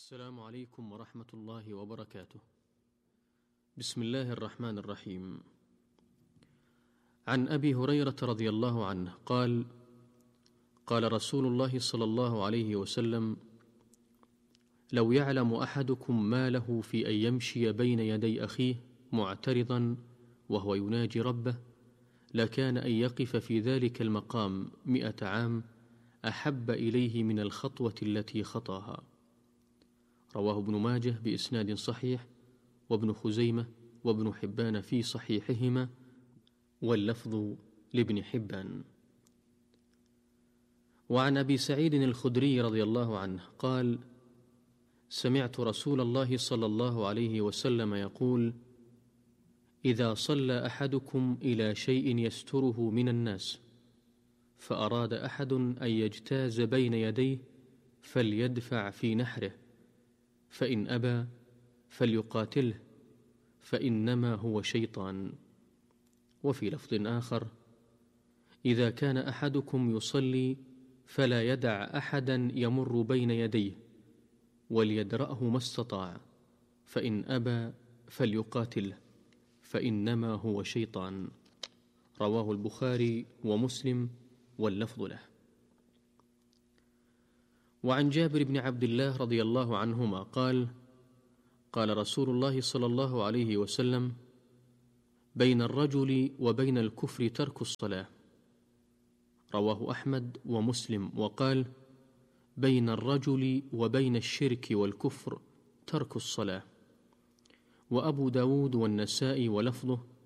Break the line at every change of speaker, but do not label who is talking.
السلام عليكم ورحمة الله وبركاته. بسم الله الرحمن الرحيم. عن أبي هريرة رضي الله عنه قال: قال رسول الله صلى الله عليه وسلم: لو يعلم أحدكم ما له في أن يمشي بين يدي أخيه معترضا وهو يناجي ربه لكان أن يقف في ذلك المقام 100 عام أحب إليه من الخطوة التي خطاها. رواه ابن ماجه بإسناد صحيح، وابن خزيمة وابن حبان في صحيحهما، واللفظ لابن حبان. وعن أبي سعيد الخدري رضي الله عنه قال: سمعت رسول الله صلى الله عليه وسلم يقول: إذا صلى أحدكم إلى شيء يستره من الناس فأراد أحد أن يجتاز بين يديه فليدفع في نحره، فإن أبى فليقاتله فإنما هو شيطان. وفي لفظ آخر: إذا كان أحدكم يصلي فلا يدع أحدا يمر بين يديه وليدرأه ما استطاع، فإن أبى فليقاتله فإنما هو شيطان. رواه البخاري ومسلم، واللفظ له. وعن جابر بن عبد الله رضي الله عنهما قال: قال رسول الله صلى الله عليه وسلم: بين الرجل وبين الكفر ترك الصلاة. رواه أحمد ومسلم، وقال: بين الرجل وبين الشرك والكفر ترك الصلاة. وأبو داود والنسائي ولفظه: